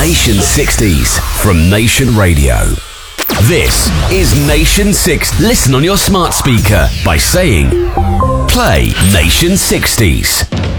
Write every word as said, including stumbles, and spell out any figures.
Nation sixties from Nation Radio. This is Nation six. Listen on your smart speaker by saying, play Nation sixties.